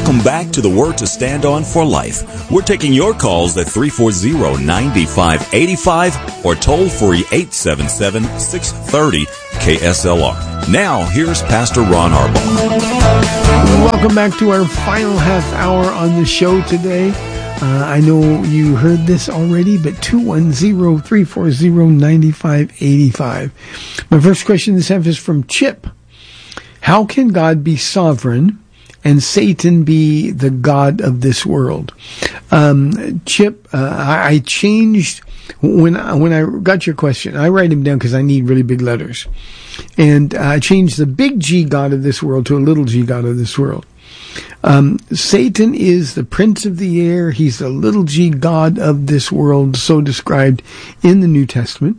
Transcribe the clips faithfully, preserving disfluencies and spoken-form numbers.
Welcome back to the Word to Stand On for Life. We're taking your calls at three four zero, nine five eight five or toll free eight seven seven, six three zero, K S L R. Now, here's Pastor Ron Arbaugh. Welcome back to our final half hour on the show today. Uh, I know you heard this already, but two one zero, three four zero, nine five eight five. My first question this half is from Chip. How can God be sovereign and Satan be the god of this world? Um, Chip, uh, I, I changed when I, when I got your question. I write them down because I need really big letters, and I changed the big G god of this world to a little G god of this world. Um, Satan is the prince of the air. He's the little G god of this world, so described in the New Testament,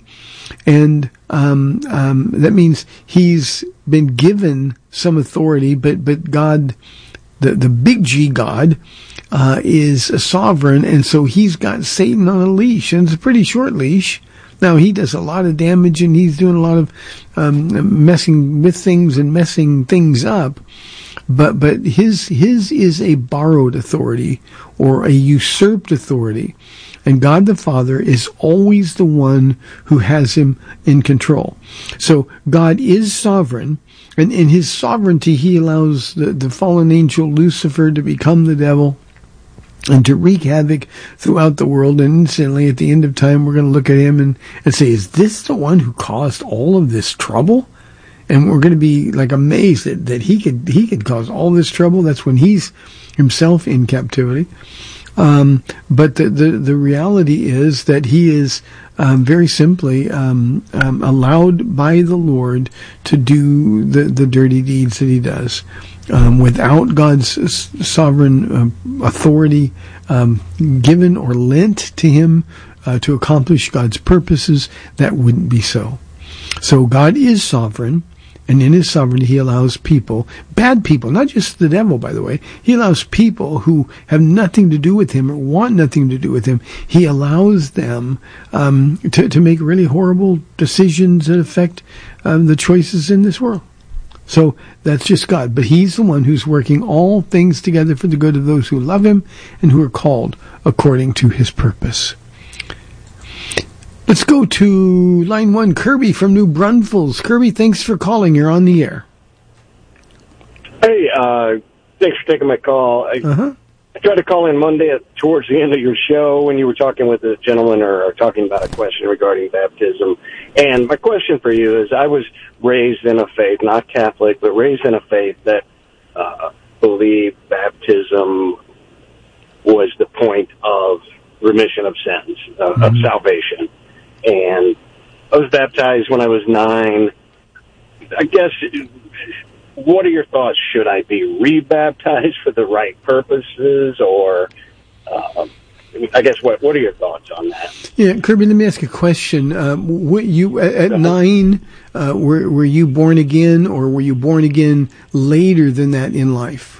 and um, um, that means he's been given some authority, but but God, the the big G God, uh, is a sovereign, and so he's got Satan on a leash, and it's a pretty short leash. Now, he does a lot of damage, and he's doing a lot of um, messing with things and messing things up. But but his his is a borrowed authority or a usurped authority, and God the Father is always the one who has him in control. So God is sovereign, and in his sovereignty he allows the, the fallen angel Lucifer to become the devil and to wreak havoc throughout the world. And instantly at the end of time we're going to look at him and, and say, is this the one who caused all of this trouble? And we're going to be like amazed that, that he could he could cause all this trouble. That's when he's himself in captivity. Um, but the, the the reality is that he is um, very simply um, um, allowed by the Lord to do the, the dirty deeds that he does. Um, without God's sovereign uh, authority um, given or lent to him uh, to accomplish God's purposes, that wouldn't be so. So God is sovereign. And in his sovereignty, he allows people, bad people, not just the devil, by the way, he allows people who have nothing to do with him or want nothing to do with him. He allows them um, to, to make really horrible decisions that affect um, the choices in this world. So that's just God. But he's the one who's working all things together for the good of those who love him and who are called according to his purpose. Let's go to line one, Kirby from New Braunfels. Kirby, thanks for calling. You're on the air. Hey, uh, thanks for taking my call. I, uh-huh. I tried to call in Monday at, towards the end of your show when you were talking with a gentleman or, or talking about a question regarding baptism. And my question for you is, I was raised in a faith, not Catholic, but raised in a faith that uh, believed baptism was the point of remission of sins, uh, mm-hmm. of salvation. And I was baptized when I was nine. I guess, what are your thoughts? Should I be rebaptized for the right purposes? Or, uh, I guess, what what are your thoughts on that? Yeah, Kirby, let me ask a question. Um, what you At, at nine, uh, were, were you born again, or were you born again later than that in life?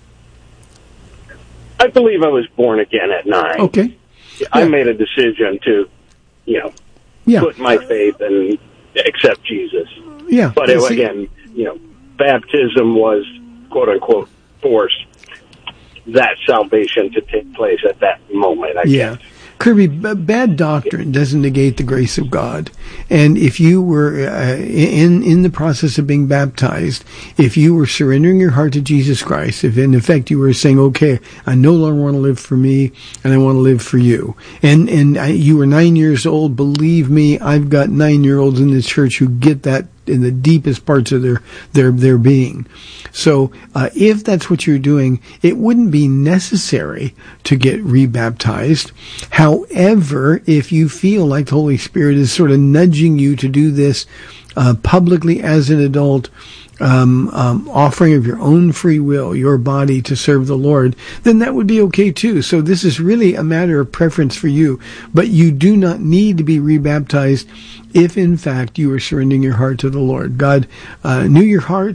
I believe I was born again at nine. Okay. I yeah. made a decision to, you know, yeah. put my faith and accept Jesus. Yeah. But it, again, you know, baptism was, quote unquote, forced that salvation to take place at that moment, I yeah. guess. Kirby, b- bad doctrine doesn't negate the grace of God. And if you were uh, in in the process of being baptized, if you were surrendering your heart to Jesus Christ, if in effect you were saying, okay, I no longer want to live for me, and I want to live for you, and and I, you were nine years old, believe me, I've got nine-year-olds in this church who get that in the deepest parts of their their their being. So uh, if that's what you're doing, it wouldn't be necessary to get rebaptized. However, if you feel like the Holy Spirit is sort of nudging you to do this uh, publicly as an adult, um, um, offering of your own free will, your body to serve the Lord, then that would be okay too. So this is really a matter of preference for you. But you do not need to be rebaptized if in fact you are surrendering your heart to the Lord. God uh, knew your heart.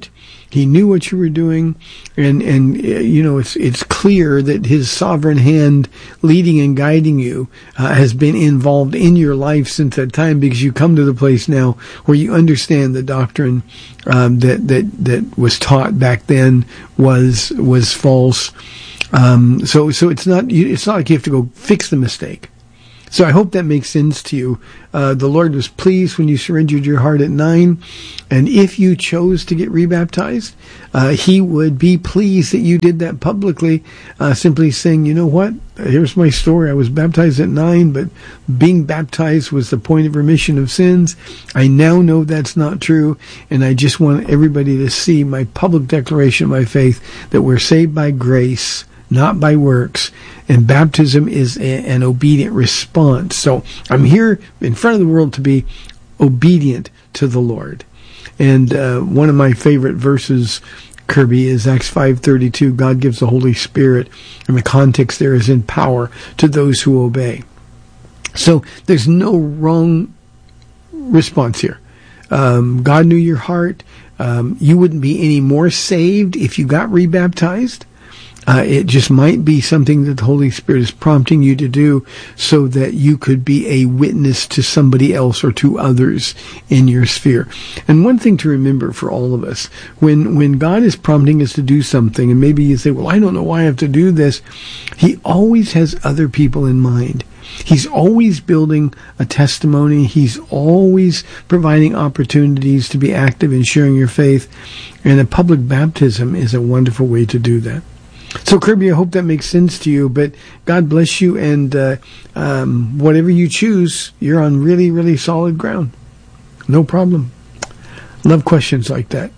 He knew what you were doing, and and uh, you know it's it's clear that His sovereign hand leading and guiding you uh, has been involved in your life since that time, because you come to the place now where you understand the doctrine um, that that that was taught back then was was false. Um, so so it's not it's not like you have to go fix the mistake. So I hope that makes sense to you. Uh, the Lord was pleased when you surrendered your heart at nine. And if you chose to get rebaptized, uh, He would be pleased that you did that publicly, uh, simply saying, you know what, here's my story. I was baptized at nine, but being baptized was the point of remission of sins. I now know that's not true, and I just want everybody to see my public declaration of my faith that we're saved by grace, not by works, and baptism is a, an obedient response. So I'm here in front of the world to be obedient to the Lord. And uh, one of my favorite verses, Kirby, is Acts five thirty-two. God gives the Holy Spirit, and the context there is in power to those who obey. So there's no wrong response here. Um, God knew your heart. Um, you wouldn't be any more saved if you got rebaptized. Uh, it just might be something that the Holy Spirit is prompting you to do so that you could be a witness to somebody else or to others in your sphere. And one thing to remember for all of us, when, when God is prompting us to do something, and maybe you say, well, I don't know why I have to do this, He always has other people in mind. He's always building a testimony. He's always providing opportunities to be active in sharing your faith. And a public baptism is a wonderful way to do that. So, Kirby, I hope that makes sense to you, but God bless you, and uh, um, whatever you choose, you're on really, really solid ground. No problem. Love questions like that.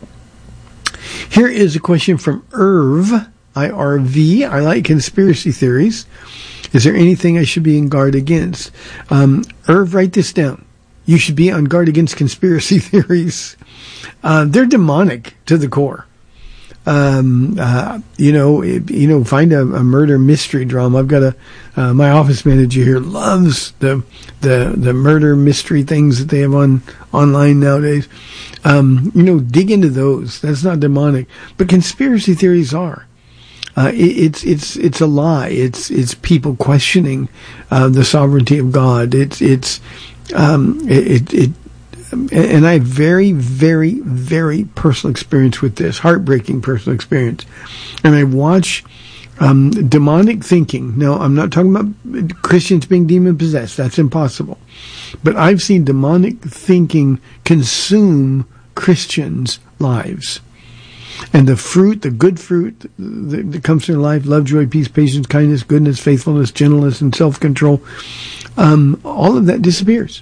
Here is a question from Irv, I R V. I like conspiracy theories. Is there anything I should be on guard against? Um, Irv, write this down. You should be on guard against conspiracy theories. Uh, they're demonic to the core. Um, uh, you know, it, you know, find a, a murder mystery drama. I've got a, uh, my office manager here loves the, the, the murder mystery things that they have on, online nowadays. Um, you know, dig into those. That's not demonic, but conspiracy theories are. Uh, it, it's, it's, it's a lie. It's, it's people questioning, uh, the sovereignty of God. It's, it's, um, it, it, it and I have very, very, very personal experience with this, heartbreaking personal experience. And I watch um, demonic thinking. Now, I'm not talking about Christians being demon-possessed. That's impossible. But I've seen demonic thinking consume Christians' lives. And the fruit, the good fruit that, that comes from life, love, joy, peace, patience, kindness, goodness, faithfulness, gentleness, and self-control, um, all of that disappears.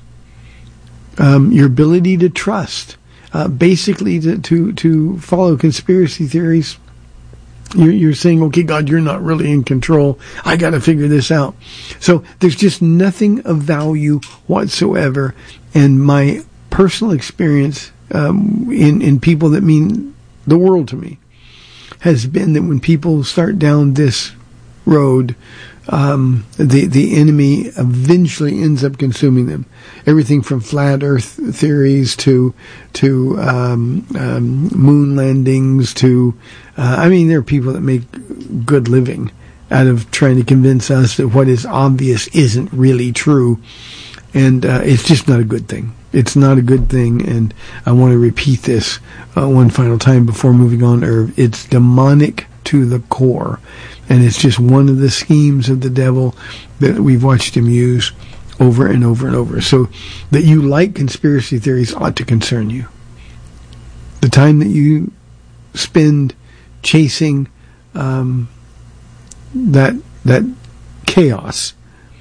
Um, your ability to trust, uh, basically to, to, to follow conspiracy theories. You're, you're saying, okay, God, you're not really in control. I got to figure this out. So there's just nothing of value whatsoever. And my personal experience, um, in, in people that mean the world to me has been that when people start down this road, Um, the, the enemy eventually ends up consuming them. Everything from flat earth theories to, to, um, um, moon landings to, uh, I mean, there are people that make good living out of trying to convince us that what is obvious isn't really true. And, uh, it's just not a good thing. It's not a good thing. And I want to repeat this, uh, one final time before moving on, Irv. It's demonic to the core. And it's just one of the schemes of the devil that we've watched him use over and over and over. So that you like conspiracy theories ought to concern you. The time that you spend chasing um, that that chaos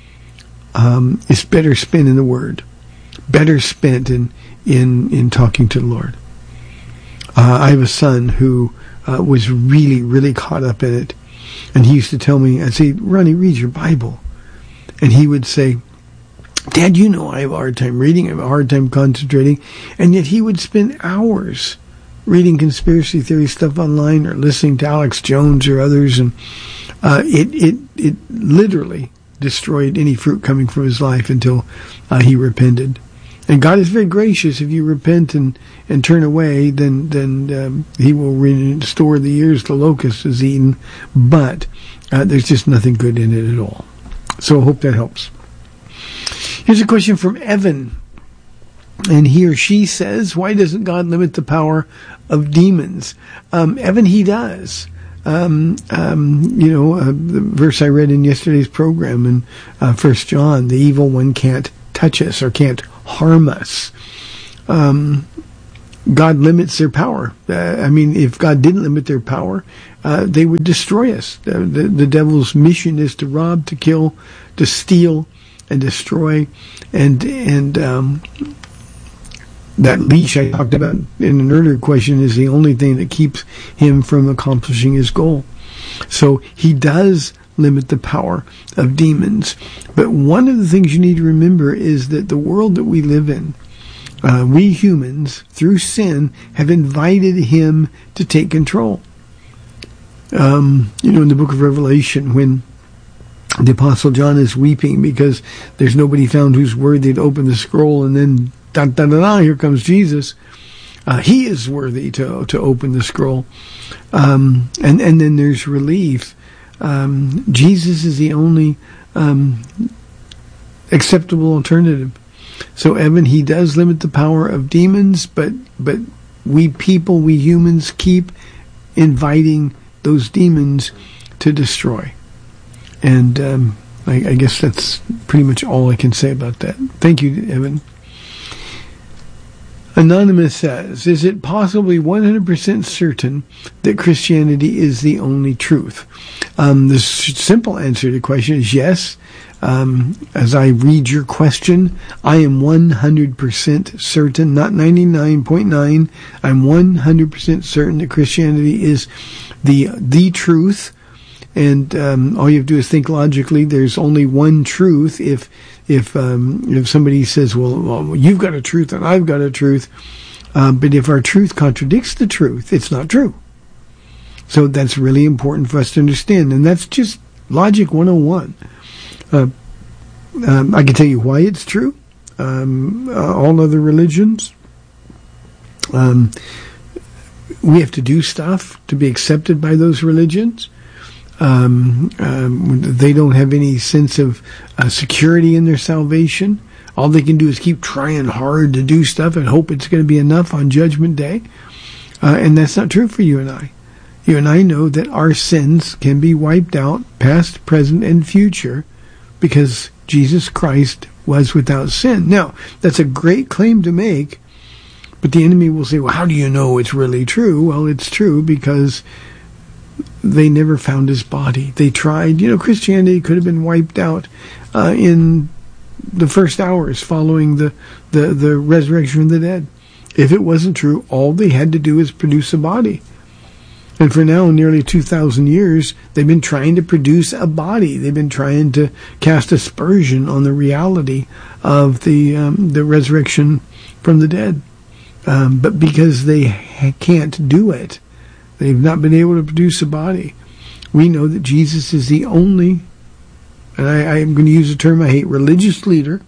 um, is better spent in the Word, better spent in in in talking to the Lord. Uh, I have a son who uh, was really, really caught up in it. And he used to tell me, I'd say, Ronnie, read your Bible. And he would say, Dad, you know I have a hard time reading, I have a hard time concentrating. And yet he would spend hours reading conspiracy theory stuff online or listening to Alex Jones or others. And uh, it, it, it literally destroyed any fruit coming from his life until uh, he repented. And God is very gracious. If you repent and, and turn away, then then um, He will restore the years the locust has eaten. But uh, there's just nothing good in it at all. So I hope that helps. Here's a question from Evan. And he or she says, why doesn't God limit the power of demons? Um, Evan, He does. Um, um, you know, uh, the verse I read in yesterday's program in uh, First John, the evil one can't touch us or can't harm us. Um, God limits their power. Uh, I mean, if God didn't limit their power, uh, they would destroy us. The, the, the devil's mission is to rob, to kill, to steal, and destroy. And and um, that leash I talked about in an earlier question is the only thing that keeps him from accomplishing his goal. So he does limit the power of demons. But one of the things you need to remember is that the world that we live in, uh, we humans, through sin, have invited him to take control. Um, you know, in the book of Revelation, when the Apostle John is weeping because there's nobody found who's worthy to open the scroll, and then da da da da, here comes Jesus. Uh, he is worthy to to open the scroll, um, and and then there's relief. Um, Jesus is the only um, acceptable alternative. So, Evan, he does limit the power of demons, but but we people, we humans, keep inviting those demons to destroy. And um, I, I guess that's pretty much all I can say about that. Thank you, Evan. Anonymous says, is it possibly one hundred percent certain that Christianity is the only truth? Um, the s- simple answer to the question is yes. Um, as I read your question, I am one hundred percent certain, not ninety-nine point nine. I'm one hundred percent certain that Christianity is the the truth. And um, all you have to do is think logically. There's only one truth. If if um, if somebody says, well, well, you've got a truth and I've got a truth, um, but if our truth contradicts the truth, it's not true. So that's really important for us to understand. And that's just logic one oh one. Uh, um, I can tell you why it's true. Um, uh, all other religions, um, we have to do stuff to be accepted by those religions. Um, um, they don't have any sense of uh, security in their salvation. All they can do is keep trying hard to do stuff and hope it's going to be enough on Judgment Day. Uh, and that's not true for you and I. You and I know that our sins can be wiped out, past, present, and future, because Jesus Christ was without sin. Now, that's a great claim to make, but the enemy will say, well, how do you know it's really true? Well, it's true because they never found his body. They tried. You know, Christianity could have been wiped out uh, in the first hours following the, the, the resurrection from the dead. If it wasn't true, all they had to do is produce a body. And for now, nearly two thousand years, they've been trying to produce a body. They've been trying to cast aspersion on the reality of the um, the resurrection from the dead. Um, but because they ha- can't do it, they've not been able to produce a body. We know that Jesus is the only, and I, I am going to use a term I hate, religious leader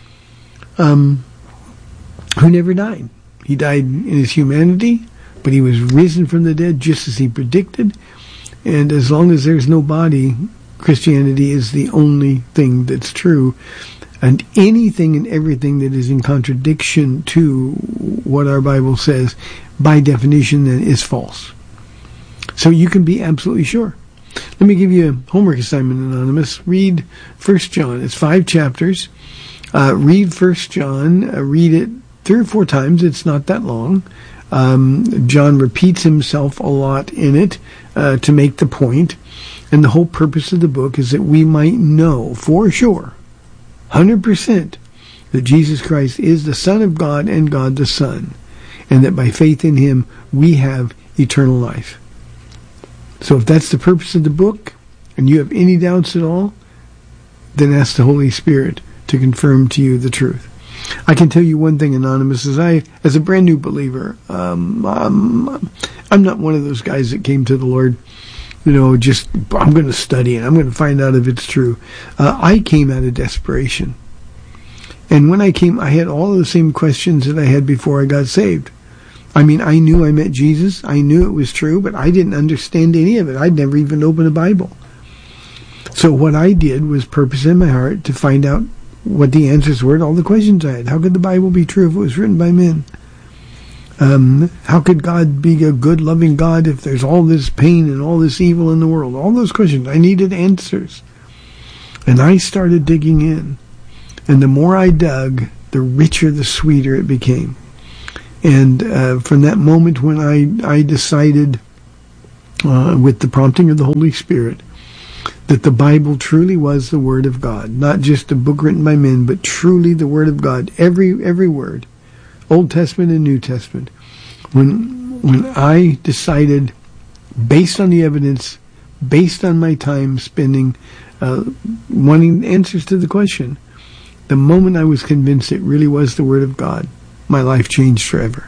um, who never died. He died in his humanity, but he was risen from the dead just as he predicted. And as long as there's no body, Christianity is the only thing that's true. And anything and everything that is in contradiction to what our Bible says, by definition, then is false. So you can be absolutely sure. Let me give you a homework assignment, Anonymous. Read First John. It's five chapters. Uh, read First John. Uh, read it three or four times. It's not that long. Um, John repeats himself a lot in it uh, to make the point. And the whole purpose of the book is that we might know for sure, one hundred percent, that Jesus Christ is the Son of God and God the Son, and that by faith in him we have eternal life. So if that's the purpose of the book, and you have any doubts at all, then ask the Holy Spirit to confirm to you the truth. I can tell you one thing, Anonymous, as I, as a brand new believer, um, um, I'm not one of those guys that came to the Lord, you know, just, I'm going to study and I'm going to find out if it's true. Uh, I came out of desperation. And when I came, I had all of the same questions that I had before I got saved. I mean, I knew I met Jesus. I knew it was true, but I didn't understand any of it. I'd never even opened a Bible. So what I did was purpose in my heart to find out what the answers were to all the questions I had. How could the Bible be true if it was written by men? Um, how could God be a good, loving God if there's all this pain and all this evil in the world? All those questions. I needed answers. And I started digging in. And the more I dug, the richer, the sweeter it became. And uh, from that moment when I, I decided, uh, with the prompting of the Holy Spirit, that the Bible truly was the Word of God, not just a book written by men, but truly the Word of God, every every word, Old Testament and New Testament. When when I decided, based on the evidence, based on my time spending, uh, wanting answers to the question, the moment I was convinced it really was the Word of God, my life changed forever.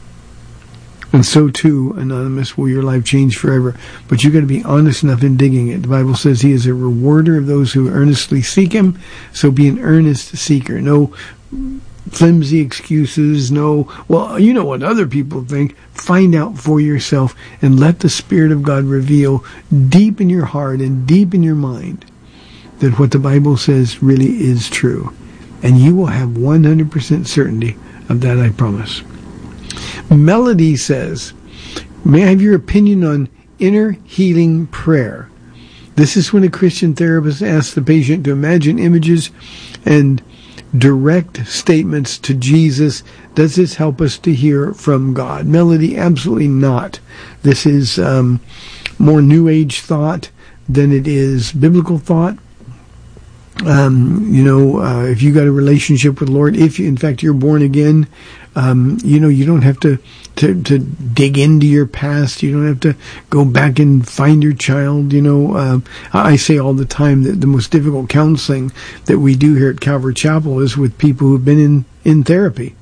And so too, Anonymous, will your life change forever. But you've got to be honest enough in digging it. The Bible says he is a rewarder of those who earnestly seek him. So be an earnest seeker. No flimsy excuses. No, well, you know what other people think. Find out for yourself and let the Spirit of God reveal deep in your heart and deep in your mind that what the Bible says really is true. And you will have one hundred percent certainty of that, I promise. Melody says, may I have your opinion on inner healing prayer? This is when a Christian therapist asks the patient to imagine images and direct statements to Jesus. Does this help us to hear from God? Melody, absolutely not. This is um, more New Age thought than it is biblical thought. Um, you know, uh, if you got a relationship with the Lord, if you, in fact you're born again, um, you know, you don't have to, to, to dig into your past. You don't have to go back and find your child. You know, uh, I say all the time that the most difficult counseling that we do here at Calvary Chapel is with people who've been in, in therapy.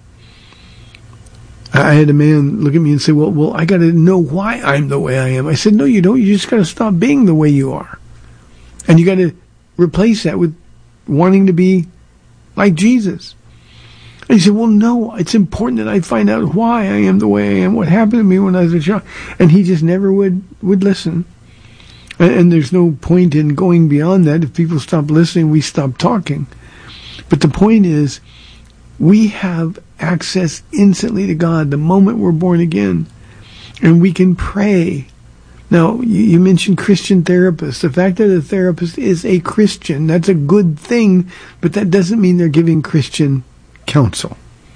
I had a man look at me and say, well, well, I got to know why I'm the way I am. I said, no, you don't. You just got to stop being the way you are. And you got to replace that with wanting to be like Jesus. And he said, well, no, it's important that I find out why I am the way I am, what happened to me when I was a child. And he just never would, would listen. And, and there's no point in going beyond that. If people stop listening, we stop talking. But the point is, we have access instantly to God the moment we're born again. And we can pray. Now, you mentioned Christian therapists. The fact that a therapist is a Christian, that's a good thing, but that doesn't mean they're giving Christian counsel.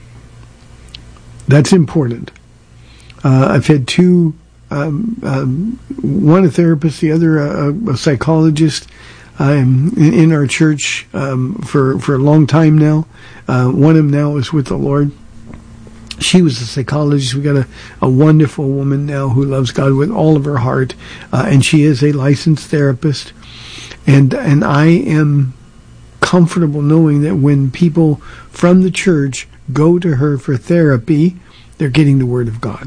That's important. Uh, I've had two, um, um, one a therapist, the other a, a psychologist um, in, in our church um, for, for a long time now. Uh, one of them now is with the Lord. She was a psychologist. We got a, a wonderful woman now who loves God with all of her heart, uh, and she is a licensed therapist. And and I am comfortable knowing that when people from the church go to her for therapy, they're getting the Word of God.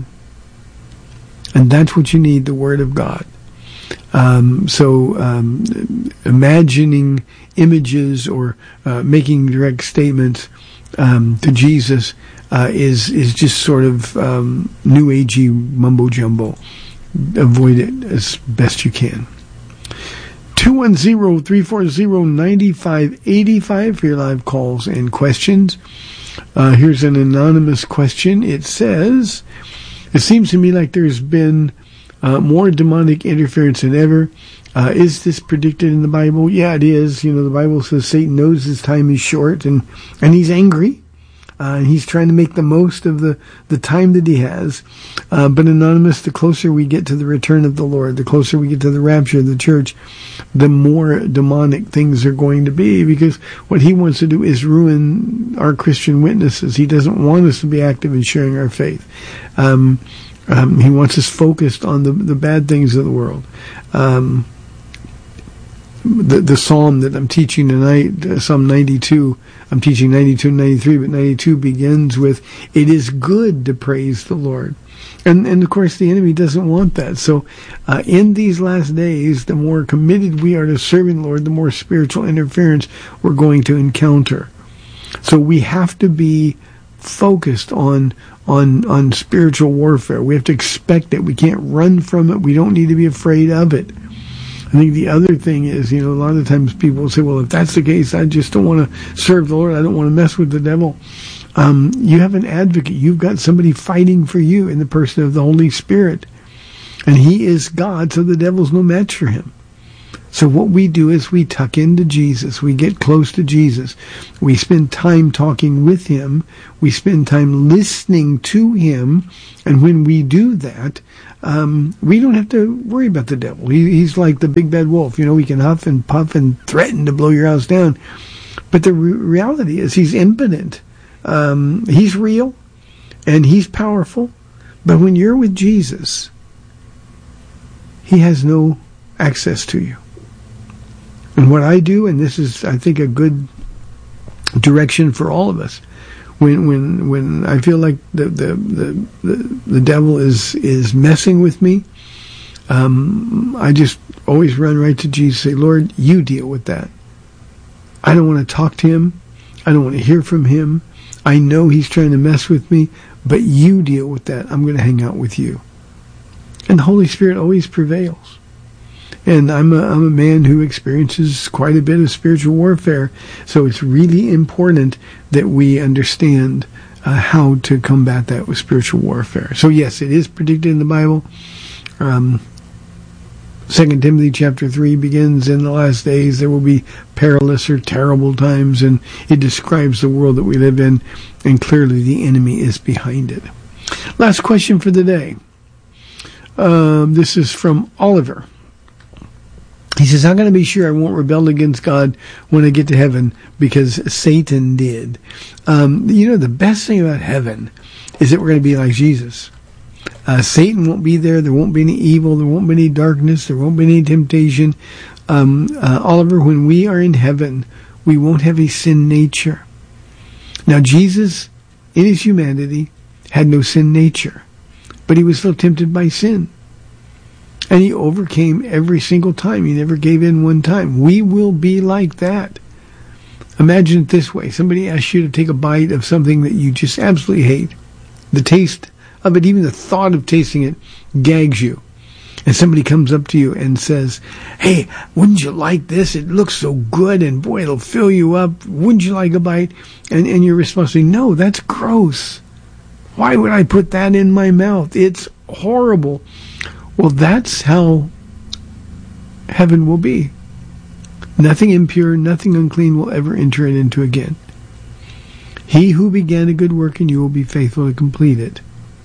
And that's what you need, the Word of God. Um, so um, imagining images or uh, making direct statements um, to Jesus Uh, is is just sort of um, new agey mumbo jumbo. Avoid it as best you can. two one zero, three four zero, nine five eight five for your live calls and questions. Uh, here's an anonymous question. It says, it seems to me like there's been uh, more demonic interference than ever. Uh, is this predicted in the Bible? Yeah, it is. You know, the Bible says Satan knows his time is short, and, and he's angry. Uh, he's trying to make the most of the, the time that he has. Uh, but Anonymous, the closer we get to the return of the Lord, the closer we get to the rapture of the church, the more demonic things are going to be, because what he wants to do is ruin our Christian witnesses. He doesn't want us to be active in sharing our faith. Um, um, he wants us focused on the, the bad things of the world. Um, The, the psalm that I'm teaching tonight, uh, Psalm ninety-two, I'm teaching ninety-two and ninety-three, but ninety-two begins with, it is good to praise the Lord. And, and of course, the enemy doesn't want that. So uh, in these last days, the more committed we are to serving the Lord, the more spiritual interference we're going to encounter. So we have to be focused on on on spiritual warfare. We have to expect it. We can't run from it. We don't need to be afraid of it. I think the other thing is, you know, a lot of times people will say, well, if that's the case, I just don't want to serve the Lord. I don't want to mess with the devil. Um, you have an advocate. You've got somebody fighting for you in the person of the Holy Spirit. And he is God, so the devil's no match for him. So what we do is we tuck into Jesus. We get close to Jesus. We spend time talking with him. We spend time listening to him. And when we do that, um, we don't have to worry about the devil. He, he's like the big bad wolf. You know, he can huff and puff and threaten to blow your house down. But the re- reality is he's impotent. Um, he's real and he's powerful. But when you're with Jesus, he has no access to you. And what I do, and this is, I think, a good direction for all of us, when when when I feel like the the the, the, the devil is is messing with me, um, I just always run right to Jesus, say, Lord, you deal with that. I don't want to talk to him. I don't want to hear from him. I know he's trying to mess with me, but you deal with that. I'm going to hang out with you. And the Holy Spirit always prevails. And I'm a, I'm a man who experiences quite a bit of spiritual warfare, so it's really important that we understand uh, how to combat that with spiritual warfare. So yes, it is predicted in the Bible. Um, Second Timothy chapter three begins, in the last days there will be perilous or terrible times, and it describes the world that we live in, and clearly the enemy is behind it. Last question for the day. Um, this is from Oliver. He says, how can I be sure I won't rebel against God when I get to heaven because Satan did? Um, you know, the best thing about heaven is that we're going to be like Jesus. Uh, Satan won't be there. There won't be any evil. There won't be any darkness. There won't be any temptation. Um, uh, Oliver, when we are in heaven, we won't have a sin nature. Now, Jesus, in his humanity, had no sin nature, but he was still tempted by sin. And he overcame every single time. He never gave in one time. We will be like that. Imagine it this way. Somebody asks you to take a bite of something that you just absolutely hate. The taste of it, even the thought of tasting it, gags you. And somebody comes up to you and says, hey, wouldn't you like this? It looks so good, and boy, it'll fill you up. Wouldn't you like a bite? And, and your response is, no, that's gross. Why would I put that in my mouth? It's horrible. Well, that's how heaven will be. Nothing impure, nothing unclean will ever enter it into again. He who began a good work in you will be faithful to complete it.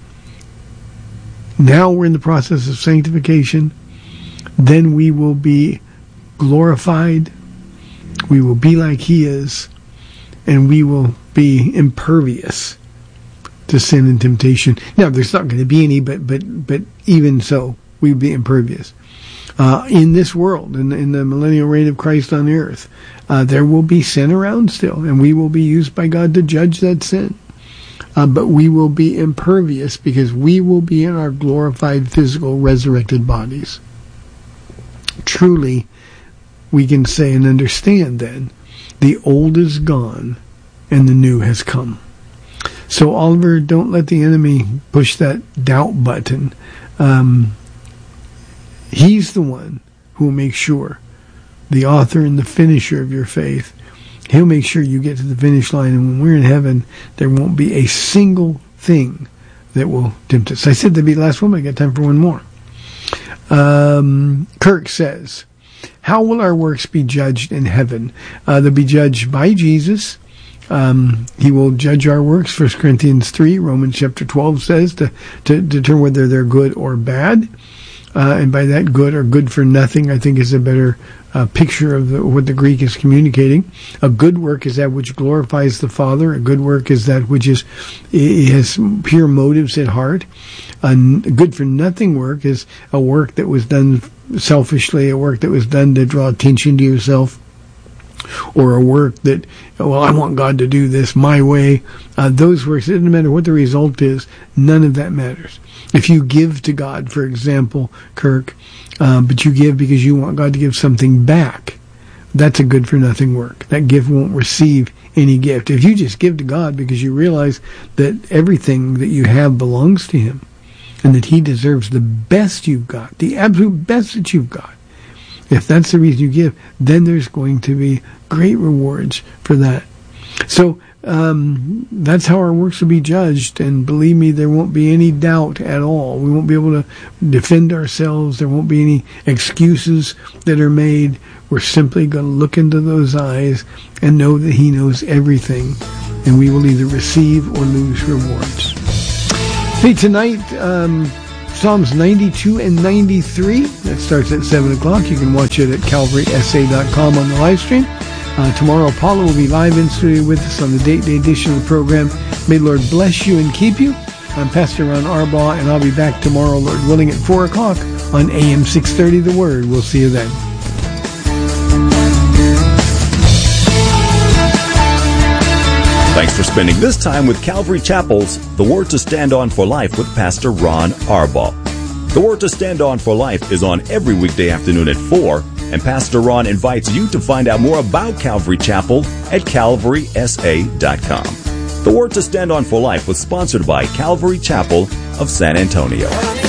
Now we're in the process of sanctification. Then we will be glorified. We will be like he is. And we will be impervious to sin and temptation. Now, there's not going to be any, but but but even so, we will be impervious. Uh, in this world, in, in the millennial reign of Christ on earth, uh, there will be sin around still, and we will be used by God to judge that sin. Uh, but we will be impervious because we will be in our glorified, physical, resurrected bodies. Truly, we can say and understand then, the old is gone and the new has come. So, Oliver, don't let the enemy push that doubt button. Um, he's the one who will make sure, the author and the finisher of your faith, he'll make sure you get to the finish line. And when we're in heaven, there won't be a single thing that will tempt us. I said that'd be the last one, but I got time for one more. Um, Kirk says, how will our works be judged in heaven? Uh, they'll be judged by Jesus. Um, he will judge our works. First Corinthians three, Romans chapter twelve says to, to determine whether they're good or bad. Uh, and by that, good or good for nothing, I think is a better uh, picture of the, what the Greek is communicating. A good work is that which glorifies the Father. A good work is that which is it has pure motives at heart. A good for nothing work is a work that was done selfishly, a work that was done to draw attention to yourself, or a work that, well, I want God to do this my way. Uh, those works, it doesn't matter what the result is, none of that matters. If you give to God, for example, Kirk, uh, but you give because you want God to give something back, that's a good for nothing work. That gift won't receive any gift. If you just give to God because you realize that everything that you have belongs to him and that he deserves the best you've got, the absolute best that you've got, if that's the reason you give, then there's going to be great rewards for that. So um, that's how our works will be judged, and believe me, there won't be any doubt at all. We won't be able to defend ourselves. There won't be any excuses that are made. We're simply going to look into those eyes and know that he knows everything, and we will either receive or lose rewards. Hey, tonight, um, Psalms ninety-two and ninety-three, that starts at seven o'clock. You can watch it at calvary s a dot com on the live stream. Uh, tomorrow, Paula will be live in studio with us on the date day edition of the program. May the Lord bless you and keep you. I'm Pastor Ron Arbaugh, and I'll be back tomorrow, Lord willing, at four o'clock on A M six thirty The Word. We'll see you then. Thanks for spending this time with Calvary Chapel's The Word to Stand On for Life with Pastor Ron Arbaugh. The Word to Stand On for Life is on every weekday afternoon at four, and Pastor Ron invites you to find out more about Calvary Chapel at calvary s a dot com. The Word to Stand On for Life was sponsored by Calvary Chapel of San Antonio.